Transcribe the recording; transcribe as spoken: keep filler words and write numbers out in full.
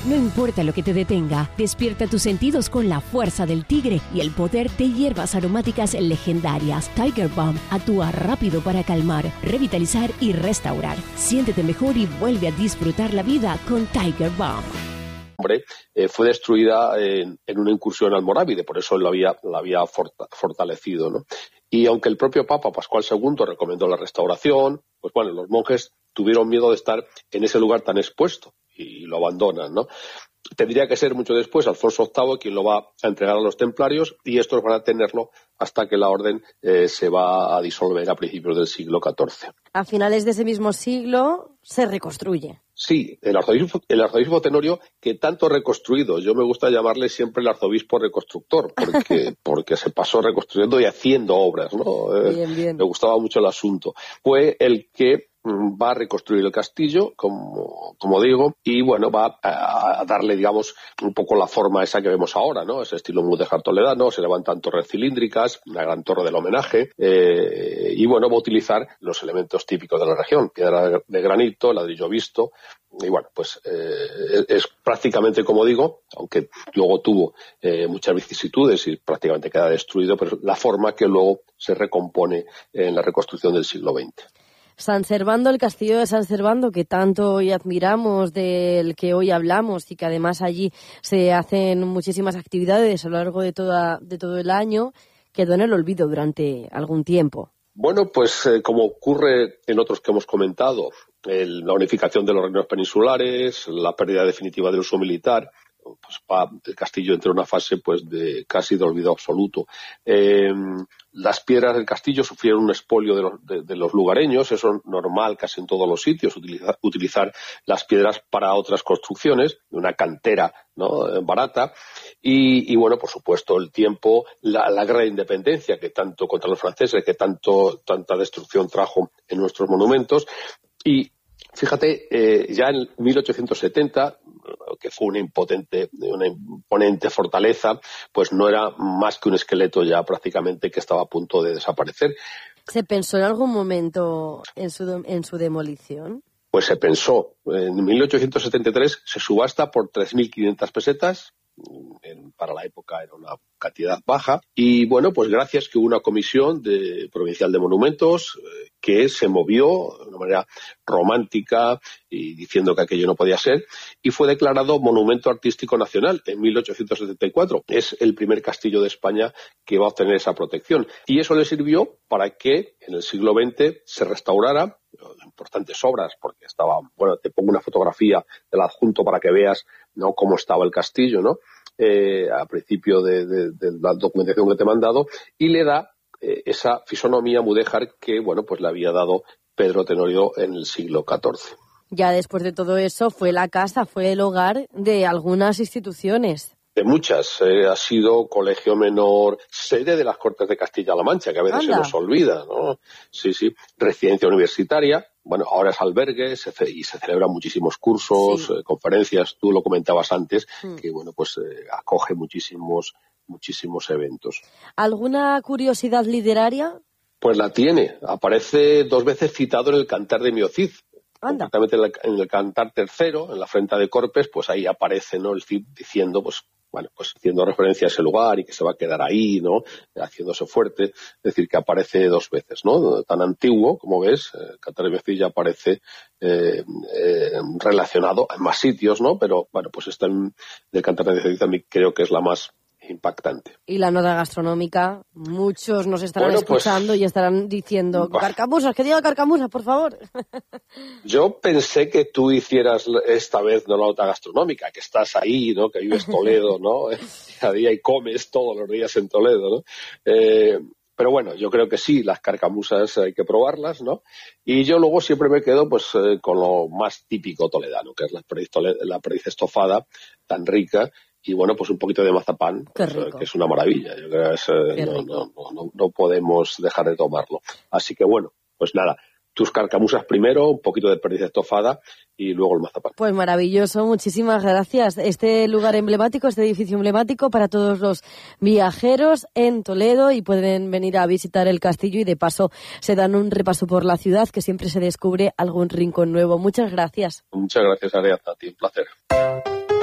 No importa lo que te detenga, despierta tus sentidos con la fuerza del tigre y el poder de hierbas aromáticas legendarias. Tiger Balm actúa rápido para calmar, revitalizar y restaurar. Siéntete mejor y vuelve a disfrutar la vida con Tiger Balm. Hombre, eh, fue destruida en, en una incursión almorávide, por eso la había, la había fortalecido, ¿no? Y aunque el propio Papa Pascual segundo recomendó la restauración, pues bueno, los monjes tuvieron miedo de estar en ese lugar tan expuesto y lo abandonan, ¿no? Tendría que ser mucho después Alfonso octavo quien lo va a entregar a los templarios y estos van a tenerlo hasta que la orden eh, se va a disolver a principios del siglo catorce. A finales de ese mismo siglo se reconstruye. Sí, el arzobispo, el arzobispo Tenorio, que tanto reconstruido, yo me gusta llamarle siempre el arzobispo reconstructor, porque, porque se pasó reconstruyendo y haciendo obras, ¿no? Bien, eh, bien. Me gustaba mucho el asunto. Fue el que va a reconstruir el castillo, como, como digo, y bueno, va a, a darle, digamos, un poco la forma esa que vemos ahora, ¿no? Ese estilo mudéjar toledano, se levantan torres cilíndricas, una gran torre del homenaje, eh, y bueno, va a utilizar los elementos típicos de la región, piedra de granito, ladrillo visto, y bueno, pues eh, es prácticamente, como digo, aunque luego tuvo eh, muchas vicisitudes y prácticamente queda destruido, pero la forma que luego se recompone en la reconstrucción del siglo veinte. San Servando, el castillo de San Servando, que tanto hoy admiramos, del que hoy hablamos y que además allí se hacen muchísimas actividades a lo largo de, toda, de todo el año, quedó en el olvido durante algún tiempo. Bueno, pues eh, como ocurre en otros que hemos comentado, el, la unificación de los reinos peninsulares, la pérdida definitiva del uso militar, pues va, el castillo entra en una fase pues de casi de olvido absoluto. Eh, las piedras del castillo sufrieron un expolio de los, de, de los lugareños, eso es normal casi en todos los sitios, utilizar, utilizar las piedras para otras construcciones, una cantera, ¿no?, barata, y, y bueno, por supuesto, el tiempo, la, la guerra de independencia que tanto contra los franceses, que tanto tanta destrucción trajo en nuestros monumentos, y fíjate, eh, ya en mil ochocientos setenta, que fue una impotente, una imponente fortaleza, pues no era más que un esqueleto ya prácticamente que estaba a punto de desaparecer. ¿Se pensó en algún momento en su, en su demolición? Pues se pensó. En mil ochocientos setenta y tres se subasta por tres mil quinientas pesetas. En, para la época era una cantidad baja, y bueno, pues gracias que hubo una comisión de, provincial de monumentos eh, que se movió de una manera romántica y diciendo que aquello no podía ser, y fue declarado Monumento Artístico Nacional en mil ochocientos setenta y cuatro. Es el primer castillo de España que va a obtener esa protección, y eso le sirvió para que en el siglo veinte se restaurara importantes obras, porque estaba, bueno, te pongo una fotografía del adjunto para que veas, ¿no?, cómo estaba el castillo, ¿no?, eh, a principio de, de, de la documentación que te he mandado, y le da eh, esa fisonomía mudéjar que, bueno, pues le había dado Pedro Tenorio en el siglo catorce. Ya después de todo eso fue la casa, fue el hogar de algunas instituciones. De muchas. Eh, ha sido colegio menor, sede de las Cortes de Castilla-La Mancha, que a veces Anda. se nos olvida, ¿no? Sí, sí. Residencia universitaria. Bueno, ahora es albergue se ce- y se celebran muchísimos cursos, Sí. eh, conferencias. Tú lo comentabas antes, Mm. que bueno, pues eh, acoge muchísimos, muchísimos eventos. ¿Alguna curiosidad literaria? Pues la tiene. Aparece dos veces citado en el Cantar de Miocid. Anda. Concretamente en el, en el Cantar tercero, en la Frenta de Corpes, pues ahí aparece, ¿no?, el Cid diciendo, pues, bueno, pues haciendo referencia a ese lugar y que se va a quedar ahí, ¿no?, haciéndose fuerte. Es decir, que aparece dos veces, ¿no? Tan antiguo, como ves, el Cantar de Miocid ya aparece eh, eh, relacionado en más sitios, ¿no? Pero, bueno, pues esta del Cantar de Miocid también creo que es la más impactante. Y la nota gastronómica, muchos nos estarán Bueno, pues, escuchando y estarán diciendo, bah. carcamusas, que diga carcamusas, por favor. Yo pensé que tú hicieras esta vez no la nota gastronómica, que estás ahí, ¿no?, que vives Toledo, ¿no?, día a día y comes todos los días en Toledo, ¿no? Eh, pero bueno, yo creo que sí, las carcamusas hay que probarlas, ¿no? Y yo luego siempre me quedo pues eh, con lo más típico toledano, que es la perdiz, tole- la perdiz estofada, tan rica. Y bueno, pues un poquito de mazapán, Qué pues, rico. que es una maravilla. Yo creo que es, eh, Qué no, rico. no, no, no podemos dejar de tomarlo. Así que bueno, pues nada, tus carcamusas primero, un poquito de perdiz estofada y luego el mazapán. Pues maravilloso, muchísimas gracias. Este lugar emblemático, este edificio emblemático para todos los viajeros en Toledo, y pueden venir a visitar el castillo y de paso se dan un repaso por la ciudad, que siempre se descubre algún rincón nuevo. Muchas gracias. Muchas gracias, Ariadna, a ti, un placer.